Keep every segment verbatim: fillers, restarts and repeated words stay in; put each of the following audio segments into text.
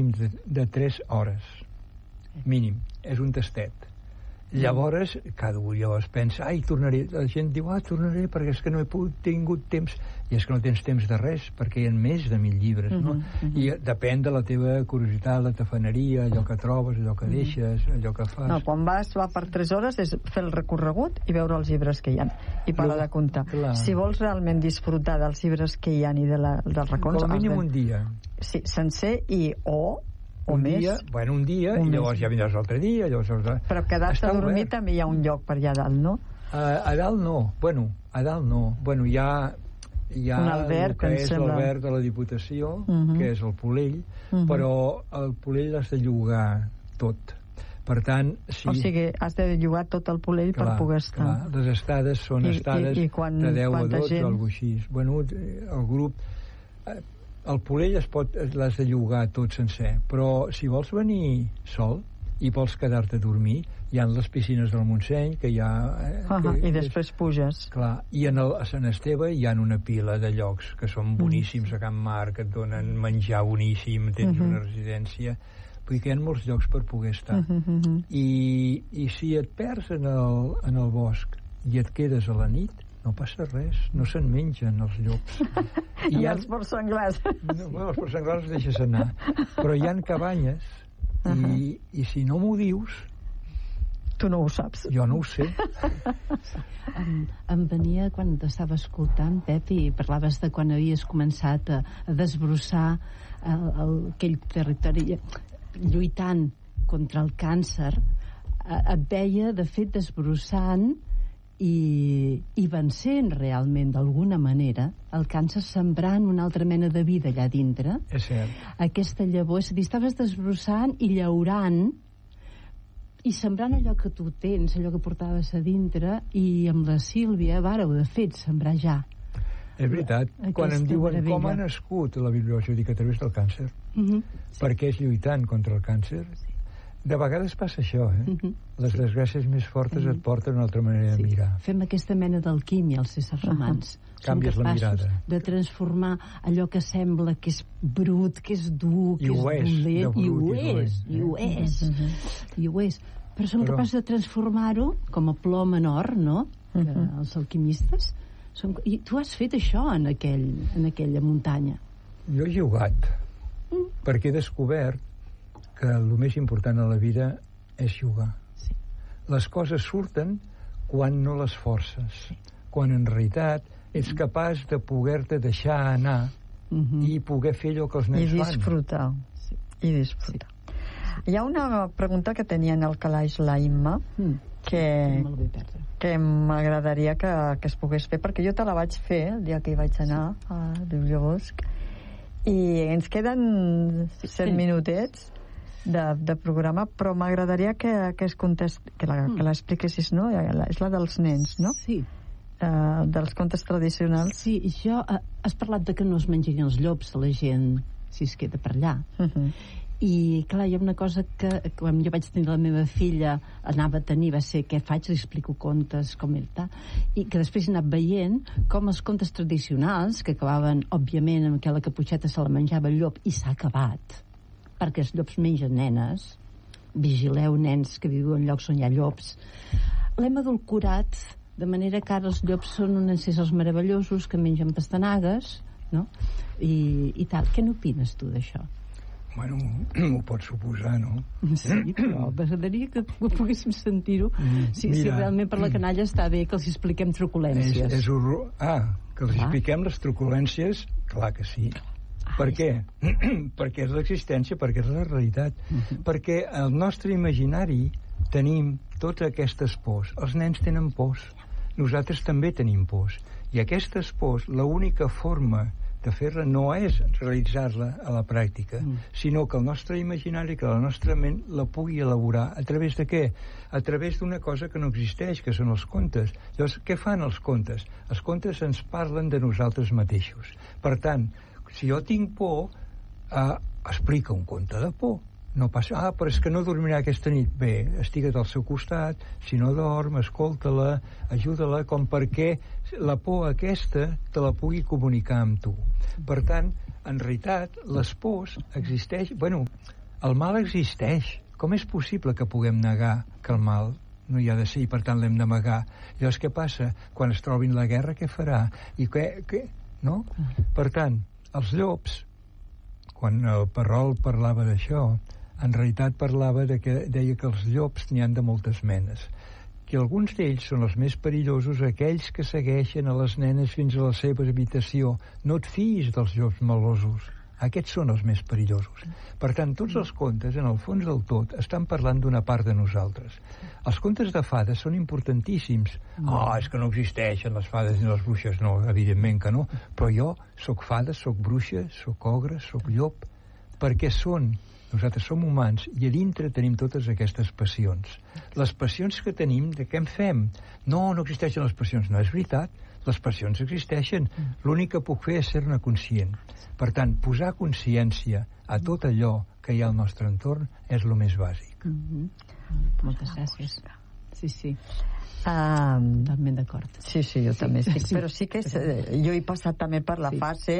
mínim de, de tres hores. Mínim. És un tastet. Llavors, cada un llavors pensa, ai, tornaré. La gent diu, ah, tornaré perquè és que no he pogut, tingut temps. I és que no tens temps de res, perquè hi ha més de mil llibres, no? Uh-huh. I depèn de la teva curiositat, la tafaneria, allò que trobes, allò que deixes, allò que fas. No, quan vas va per tres hores és fer el recorregut i veure els llibres que hi ha. I para de comptar. Clar. Si vols realment disfrutar dels llibres que hi ha i de la, dels racons... Com a mínim de... un dia. Sí, sencer i o... o un més. dia, bueno, un dia, un i llavors mes. Ja vindràs l'altre dia, llavors... Però quedar-te a dormir obert. també hi ha un lloc per allà dalt, no? Uh, a dalt no, bueno, a dalt no. Bueno, hi ha, hi ha un Albert, el que, que és sembla... l'Albert de la Diputació, uh-huh. que és el Polell, uh-huh. però el Polell l'has de llogar tot. Per tant, sí... O sigui, has de llogar tot el Polell clar, per poder estar. Clar, les estades són I, estades i, i quan, de deu a dotze gent... o alguna cosa així. Bueno, el grup... El Polell es pot, l'has de llogar tot sencer, però si vols venir sol i vols quedar-te a dormir, hi ha les piscines del Montseny, que hi ha... Eh, uh -huh, que, I després puges. Clar, i en el, a Sant Esteve hi ha una pila de llocs que són boníssims, mm. a Can Mar, que et donen menjar boníssim, tens uh -huh. una residència... Vull dir que hi ha molts llocs per poder estar. Uh -huh, uh -huh. I, I si et perds en el, en el bosc i et quedes a la nit, no passa res, no se'n mengen els llops. I ha... els porcs senglars. No, bueno, els porcs senglars els deixes anar. Però hi ha cabanyes i, uh -huh. i si no m'ho dius... Tu no ho saps. Jo no ho sé. em, em venia quan t'estava escoltant, Pep, i parlaves de quan havies començat a, a desbrossar el, el, aquell territori lluitant contra el càncer. Et veia, de fet, desbrossant i, i vencent realment d'alguna manera el càncer, sembrant una altra mena de vida allà dintre. És cert. Aquesta llavor, és a dir, estaves desbrossant i llaurant i sembrant allò que tu tens, allò que portaves a dintre, i amb la Sílvia vàreu de fet sembrar ja. És veritat. Aquesta quan em diuen meravella. Com ha nascut la biblioteca, dic a través del càncer. Uh-huh. Sí. Perquè és lluitant contra el càncer. De vegades passa això, eh? Uh-huh. Les desgràcies més fortes uh-huh. et porten una altra manera sí. de mirar. Fem aquesta mena d'alquímia, els éssers humans. Uh-huh. Canvies la mirada. De transformar allò que sembla que és brut, que és dur, que I és dolent, i ho és, i ho és, i ho és. Però som Però... capaços de transformar-ho com a plom menor, no? Que uh-huh. els alquimistes. Som... I tu has fet això en, aquell, en aquella muntanya. Jo he jugat, mm. perquè he descobert que el més important a la vida és jugar. Sí. Les coses surten quan no les forces, sí. quan en realitat ets capaç de poder-te deixar anar uh-huh. i poder fer allò que els nens fan. I disfrutar. Sí. I disfrutar. Sí. Hi ha una pregunta que tenia en el calaix la Imma, mm. que, que m'agradaria que, que es pogués fer, perquè jo te la vaig fer el dia que hi vaig anar sí. a Bibliobosc, i ens queden sí. set minutets de, de programa, però m'agradaria que, que es contest, que la, mm. que l'expliquessis, no? És la dels nens, no? Sí. Uh, dels contes tradicionals. Sí, jo... Uh, has parlat de que no es mengin els llops a la gent si es queda per allà. Uh-huh. I, clar, hi ha una cosa que quan jo vaig tenir la meva filla anava a tenir, va ser què faig, li explico contes, com era, tal, i que després he anat veient com els contes tradicionals, que acabaven, òbviament, amb que la caputxeta se la menjava el llop, i s'ha acabat, perquè els llops mengen nenes, vigileu nens que viuen en llocs on hi ha llops, l'hem adulcorat, de manera que ara els llops són uns éssers meravellosos que mengen pastanagues, no? I, i tal. Què n'opines tu d'això? Bueno, ho pots suposar, no? Sí, però m'agradaria que poguéssim sentir-ho si, Mira, si realment per la canalla està bé que els expliquem truculències. És, és horror... Ah, que els clar. expliquem les truculències? Clar que sí. Ah, per què? Perquè és l'existència, perquè és la realitat. Uh-huh. Perquè al nostre imaginari tenim totes aquestes pors. Els nens tenen pors. Nosaltres també tenim pors. I aquestes pors, l'única forma de fer-la no és realitzar-la a la pràctica, mm. sinó que el nostre imaginari, que la nostra ment la pugui elaborar. A través de què? A través d'una cosa que no existeix, que són els contes. Llavors, què fan els contes? Els contes ens parlen de nosaltres mateixos. Per tant, si jo tinc por, eh, explica un conte de por. No passa, ah, però és que no dormirà aquesta nit. Bé, estigue't al seu costat, si no dorm, escolta-la, ajuda-la, com perquè la por aquesta te la pugui comunicar amb tu. Per tant, en realitat, les pors existeixen... Bueno, El mal existeix. Com és possible que puguem negar que el mal no hi ha de ser i per tant l'hem d'amagar? Llavors què passa? Quan es trobin la guerra què farà? I què? què? No? Per tant, els llops, quan el Parrol parlava d'això, en realitat parlava de que deia que els llops n'hi han de moltes menes, que alguns d'ells són els més perillosos, aquells que segueixen a les nenes fins a la seva habitació. No et fiïs dels llops melosos. Aquests són els més perillosos. Per tant, tots els contes, en el fons del tot, estan parlant d'una part de nosaltres. Els contes de fades són importantíssims. Oh, és que no existeixen les fades ni les bruixes. No, evidentment que no. Però jo sóc fada, sóc bruixa, sóc ogre, sóc llop, perquè són... Nosaltres som humans i a dintre tenim totes aquestes passions. Les passions que tenim, de què en fem? No, no existeixen les passions. No és veritat. Les passions existeixen. L'únic que puc fer és ser-ne conscient. Per tant, posar consciència a tot allò que hi ha al nostre entorn és el més bàsic. Mm-hmm. Moltes gràcies. Sí, sí. Um, Totalment d'acord. Sí, sí, jo sí. també estic. Sí. Però sí que és, jo he passat també per la sí. fase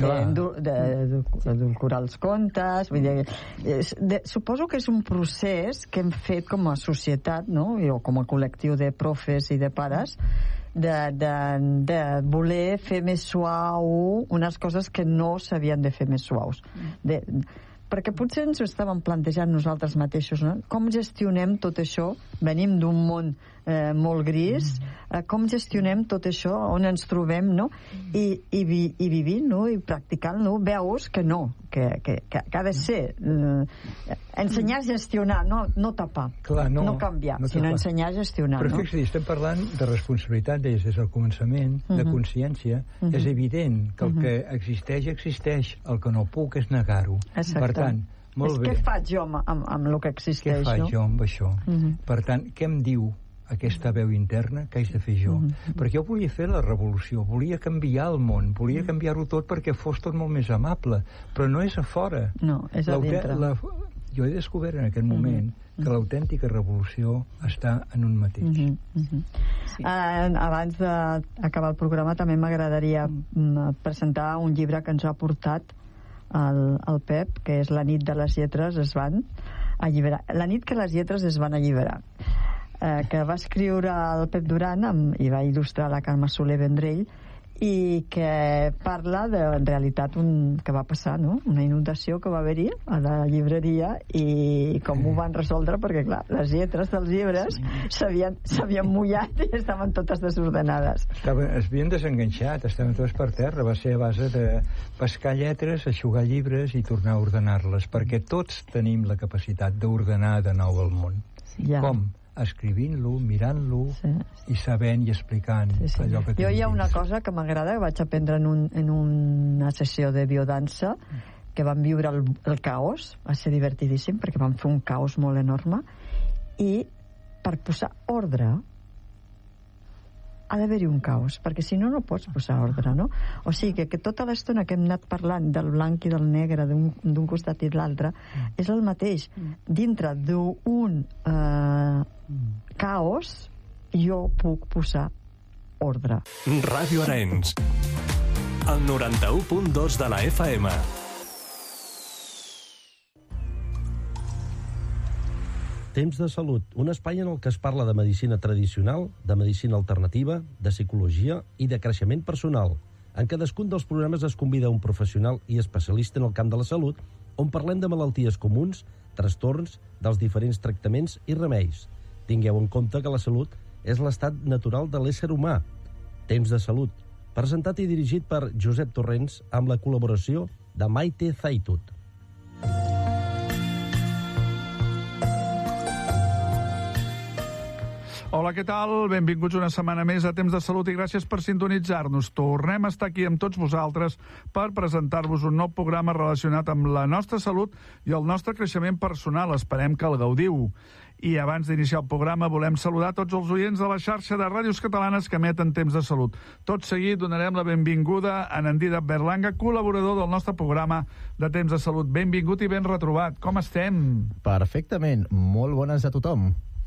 d'edulcorar els contes. Vull dir, és, de, suposo que és un procés que hem fet com a societat, no? O com a col·lectiu de profes i de pares, de, de, de voler fer més suau unes coses que no s'havien de fer més suaus. De, perquè potser ens ho estàvem plantejant nosaltres mateixos, no? Com gestionem tot això? Venim d'un món eh, molt gris, eh, com gestionem tot això, on ens trobem, no? I, i, vi, i vivint, no? I practicant, no? Veus que no, que, que, que, que ha de ser eh, ensenyar a gestionar, no, no tapar, Clar, no, no canviar, no sinó ensenyar a gestionar. Però no? fixa't, estem parlant de responsabilitat des, des del començament, uh-huh. de consciència. Uh-huh. És evident que el uh-huh. que existeix, existeix. El que no puc és negar-ho. Exacte. Per tant, molt és bé. Què faig jo amb, amb, amb el que existeix? Què faig no? jo amb això? Uh-huh. Per tant, què em diu aquesta veu interna que haig de fer jo? Uh-huh. Perquè jo volia fer la revolució, volia canviar el món, volia canviar-ho tot perquè fos tot molt més amable, però no és a fora. No, és a dintre. La, jo he descobert en aquest moment uh-huh. que l'autèntica revolució està en un mateix. Uh-huh. Uh-huh. Sí. Uh, abans d'acabar el programa també m'agradaria uh, presentar un llibre que ens ha portat el, el Pep, que és La nit de les lletres es van alliberar. La nit que les lletres es van alliberar. Eh, que va escriure el Pep Duran amb, i va il·lustrar la Carme Soler Vendrell, i que parla de, en realitat, un, que va passar, no? Una inundació que va haver-hi a la llibreria i com ho van resoldre, perquè clar, les lletres dels llibres s'havien mullat i estaven totes desordenades. Estaven, es havien desenganxat, estaven totes per terra. Va ser a base de pescar lletres, eixugar llibres i tornar a ordenar-les, perquè tots tenim la capacitat d'ordenar de nou el món. Sí. Ja. Com? Escrivint-lo, mirant-lo sí, sí. i sabent i explicant sí, sí. allò que jo hi ha una cosa que m'agrada, que vaig aprendre en, un, en una sessió de biodansa, que vam viure el, el caos, va ser divertidíssim perquè vam fer un caos molt enorme, i per posar ordre ha d'haver-hi un caos, perquè si no no pots posar ordre, no? O sigui que, que tota l'estona que hem anat parlant del blanc i del negre d'un costat i de l'altre és el mateix. Dintre d'un eh, caos jo puc posar ordre. Ràdio Arenys, el noranta-u punt dos de la F M. Temps de salut, un espai en el que es parla de medicina tradicional, de medicina alternativa, de psicologia i de creixement personal. En cadascun dels programes es convida un professional i especialista en el camp de la salut, on parlem de malalties comuns, trastorns, dels diferents tractaments i remeis. Tingueu en compte que la salut és l'estat natural de l'ésser humà. Temps de salut, presentat i dirigit per Josep Torrents amb la col·laboració de Maite Zaitut. Hola, què tal? Benvinguts una setmana més a Temps de Salut i gràcies per sintonitzar-nos. Tornem a estar aquí amb tots vosaltres per presentar-vos un nou programa relacionat amb la nostra salut i el nostre creixement personal. Esperem que el gaudiu. I abans d'iniciar el programa volem saludar tots els oients de la xarxa de ràdios catalanes que emeten Temps de Salut. Tot seguit donarem la benvinguda a Nandida Berlanga, col·laborador del nostre programa de Temps de Salut. Benvingut i ben retrobat. Com estem? Perfectament. Molt bones a tothom.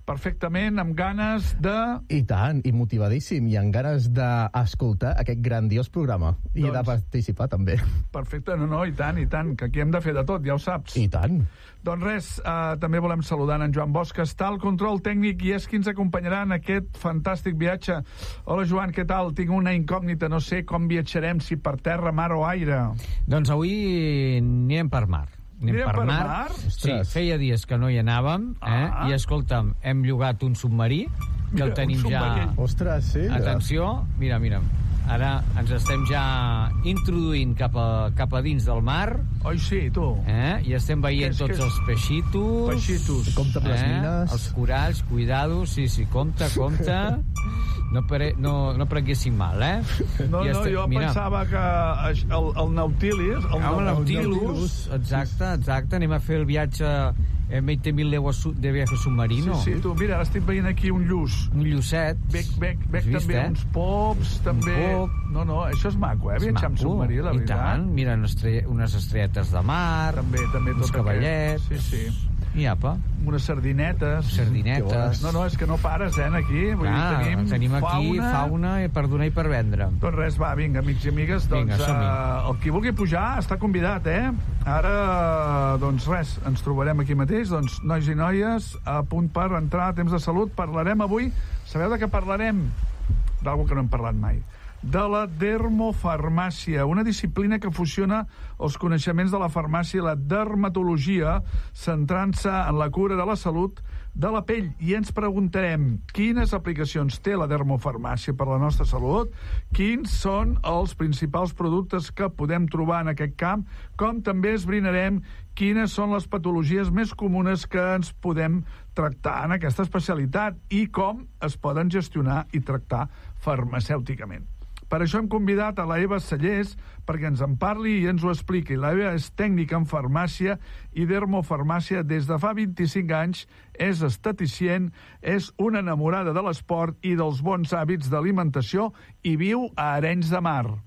perfectament, amb ganes de... I tant, i motivadíssim, i amb ganes d'escoltar aquest grandiós programa. I doncs, de participar, també. Perfecte, no, no, i tant, i tant, que aquí hem de fer de tot, ja ho saps. I tant. Doncs res, eh, també volem saludar en Joan Bosch, que està al control tècnic i és qui ens acompanyarà en aquest fantàstic viatge. Hola, Joan, què tal? Tinc una incògnita, no sé com viatjarem, si per terra, mar o aire. Doncs avui anirem per mar. Anem per, per mar? mar? Sí, feia dies que no hi anàvem, eh? Ah. I escolta'm, hem llogat un submarí, que mira, el tenim ja... Ostres, sí. Atenció, mira, mira, ara ens estem ja introduint cap a, cap a dins del mar. Oi, sí, tu. Eh? I estem veient és, tots els peixitos. Peixitos. Compte amb eh? les mines. Els coralls, cuidado, sí, sí, compte, compte. No, pare, no, no prenguéssim mal, eh? No, I no, estem, jo mira, pensava que el, el Nautilis... El, el Nautilus, exacte, exacte. Anem a fer el viatge en veinte mil leguas de viaje submarino. Sí, sí, tu, mira, ara estic veient aquí un lluç. Un llucet. Bec, bec, bec també, eh? uns pops, també... Un pop. No, no, això és maco, eh? Viatjar amb submarí, la veritat. I tant, mira, unes, unes estrelletes de mar, també, també uns cavallets... Sí, sí. I apa. Unes sardinetes. Sardinetes. No, no, és que no pares, eh, aquí. Vull Clar, dir, tenim, tenim aquí fauna, fauna per donar i per vendre. Doncs res, va, vinga, amics i amigues, doncs vinga, uh, el qui vulgui pujar està convidat, eh? Ara, doncs res, ens trobarem aquí mateix, doncs, nois i noies, a punt per entrar a Temps de Salut. Parlarem avui, sabeu de què parlarem? D'algú que no hem parlat mai. De la dermofarmàcia, una disciplina que fusiona els coneixements de la farmàcia i la dermatologia, centrant-se en la cura de la salut de la pell. I ens preguntarem quines aplicacions té la dermofarmàcia per la nostra salut, quins són els principals productes que podem trobar en aquest camp, com també esbrinarem quines són les patologies més comunes que ens podem tractar en aquesta especialitat i com es poden gestionar i tractar farmacèuticament. Per això hem convidat a la Eva Cellers perquè ens en parli i ens ho expliqui. La Eva és tècnica en farmàcia i dermofarmàcia des de fa vint-i-cinc anys, és esteticient, és una enamorada de l'esport i dels bons hàbits d'alimentació i viu a Arenys de Mar.